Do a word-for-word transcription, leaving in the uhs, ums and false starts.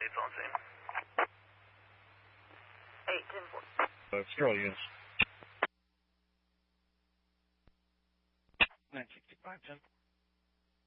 It's on scene. eight ten four. Uh, Sterling units. nine sixty-five ten.